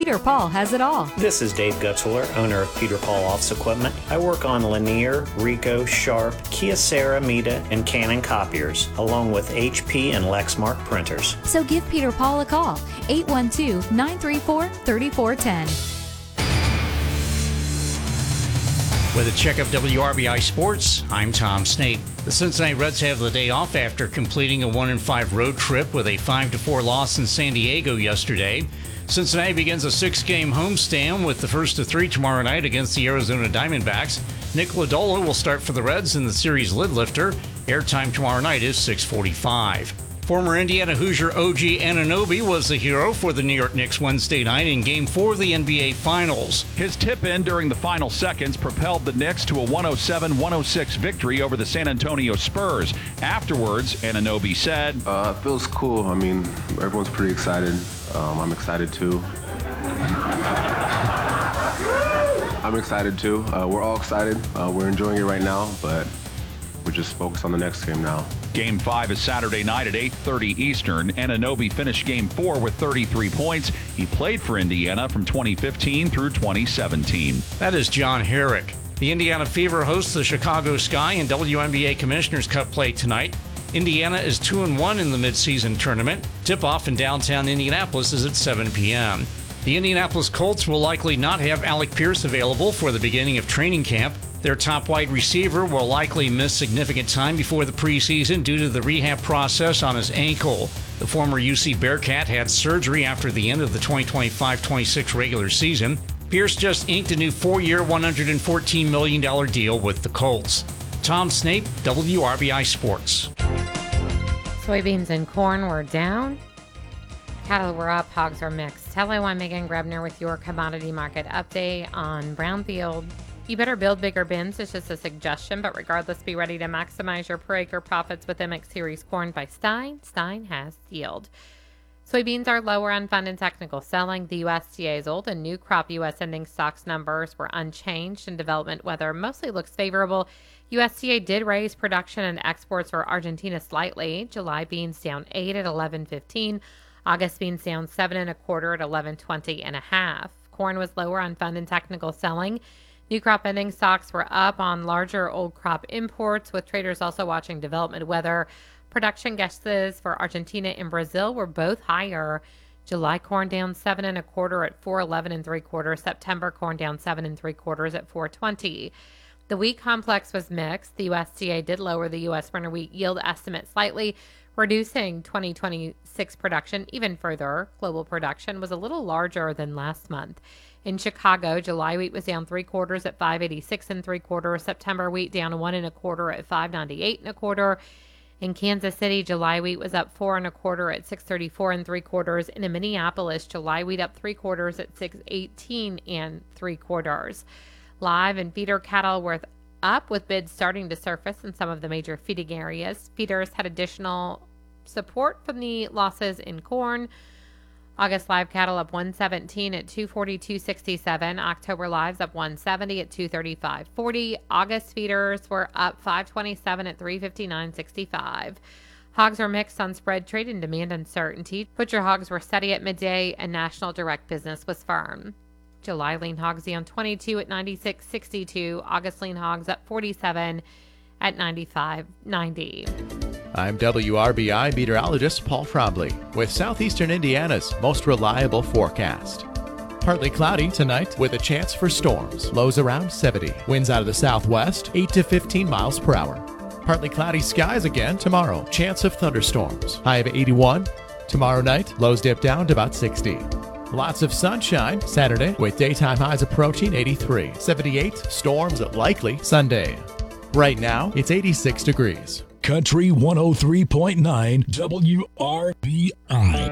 Peter Paul has it all. This is Dave Gutzler, owner of Peter Paul Office Equipment. I work on Lanier, Ricoh, Sharp, Kyocera, Mita, and Canon copiers, along with HP and Lexmark printers. So give Peter Paul a call, 812-934-3410. With a check of WRBI Sports, I'm Tom Snape. The Cincinnati Reds have the day off after completing a 1-5 road trip with a 5-4 loss in San Diego yesterday. Cincinnati begins a 6-game homestand with the first of 3 tomorrow night against the Arizona Diamondbacks. Nick Lodolo will start for the Reds in the series lid lifter. Airtime tomorrow night is 6:45. Former Indiana Hoosier OG Anunoby was the hero for the New York Knicks Wednesday night in Game 4 of the NBA Finals. His tip-in during the final seconds propelled the Knicks to a 107-106 victory over the San Antonio Spurs. Afterwards, Anunoby said, It feels cool. I mean, everyone's pretty excited. I'm excited too. I'm excited too. We're all excited. We're enjoying it right now, but we're just focused on the next game now. Game 5 is Saturday night at 8:30 Eastern. Anunoby finished Game 4 with 33 points. He played for Indiana from 2015 through 2017. That is John Herrick. The Indiana Fever hosts the Chicago Sky in WNBA Commissioner's Cup play tonight. Indiana is 2-1 in the midseason tournament. Tip-off in downtown Indianapolis is at 7 p.m. The Indianapolis Colts will likely not have Alec Pierce available for the beginning of training camp. Their top wide receiver will likely miss significant time before the preseason due to the rehab process on his ankle. The former UC Bearcat had surgery after the end of the 2025-26 regular season. Pierce just inked a new 4-year, $114 million deal with the Colts. Tom Snape, WRBI Sports. Soybeans and corn were down. Cattle were up, hogs are mixed. Hello, I'm Megan Grebner with your commodity market update on Brownfield. You better build bigger bins. It's just a suggestion, but regardless, be ready to maximize your per acre profits with MX Series corn by Stein. Stein has yield. Soybeans are lower on fund and technical selling. The USDA's old and new crop U.S. ending stocks numbers were unchanged, and development weather mostly looks favorable. USDA did raise production and exports for Argentina slightly. July beans down 8 at 11.15. August beans down 7 1/4 at 11.20.5. Corn was lower on fund and technical selling. New crop ending stocks were up on larger old crop imports, with traders also watching development weather. Production guesses for Argentina and Brazil were both higher. July corn down 7 1/4 at 4.11 3/4. September corn down 7 3/4 at 4.20. The wheat complex was mixed. The USDA did lower the U.S. winter wheat yield estimate slightly, reducing 2026 production even further. Global production was a little larger than last month. In Chicago, July wheat was down 3/4 at 5.86 3/4. September wheat down 1 1/4 at 5.98 1/4. In Kansas City, July wheat was up 4 1/4 at 6.34 3/4. And in Minneapolis, July wheat up 3/4 at 6.18 3/4. Live and feeder cattle were up, with bids starting to surface in some of the major feeding areas. Feeders had additional support from the losses in corn. August live cattle up 117 at 242.67. October lives up 170 at 235.40. August feeders were up 527 at 359.65. Hogs are mixed on spread trade and demand uncertainty. Butcher hogs were steady at midday, and national direct business was firm. July lean hogs down 22 at 96.62. August lean hogs up 47 at 95.90. I'm WRBI meteorologist Paul Frobley with Southeastern Indiana's most reliable forecast. Partly cloudy tonight with a chance for storms. Lows around 70. Winds out of the southwest, 8 to 15 miles per hour. Partly cloudy skies again tomorrow. Chance of thunderstorms. High of 81. Tomorrow night, lows dip down to about 60. Lots of sunshine Saturday with daytime highs approaching 83. 78. Storms likely Sunday. Right now, it's 86 degrees. Country 103.9 WRBI.